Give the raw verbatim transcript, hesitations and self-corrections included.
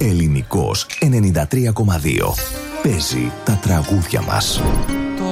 Ελληνικός ενενήντα τρία κόμμα δύο. Παίζει τα τραγούδια μας.